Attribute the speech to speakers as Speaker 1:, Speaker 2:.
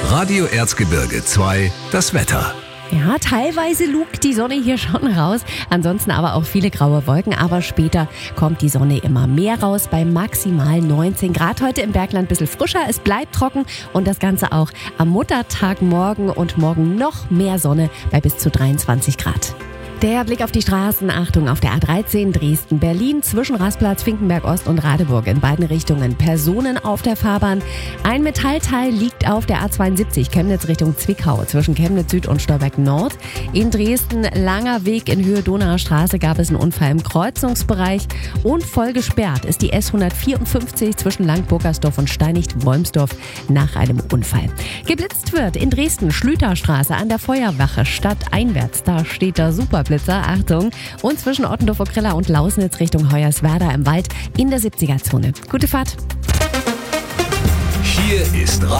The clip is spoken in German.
Speaker 1: Radio Erzgebirge 2, das Wetter.
Speaker 2: Ja, teilweise lugt die Sonne hier schon raus, ansonsten aber auch viele graue Wolken, aber später kommt die Sonne immer mehr raus bei maximal 19 Grad. Heute im Bergland ein bisschen frischer, es bleibt trocken und das Ganze auch am Muttertag morgen und morgen noch mehr Sonne bei bis zu 23 Grad. Der Blick auf die Straßen, Achtung, auf der A13 Dresden-Berlin zwischen Rastplatz, Finkenberg-Ost und Radeburg in beiden Richtungen. Personen auf der Fahrbahn. Ein Metallteil liegt auf der A72 Chemnitz Richtung Zwickau zwischen Chemnitz Süd und Stolberg Nord. In Dresden langer Weg in Höhe Donauer Straße gab es einen Unfall im Kreuzungsbereich und voll gesperrt ist die S154 zwischen Lang-Burgersdorf und Steinigt-Wolmsdorf nach einem Unfall. Geblitzt wird in Dresden Schlüterstraße an der Feuerwache stadteinwärts. Da steht der Superblitzer, Achtung, und zwischen Ottendorf-Okrilla und Lausnitz Richtung Hoyerswerda im Wald in der 70er-Zone. Gute Fahrt.
Speaker 1: Hier ist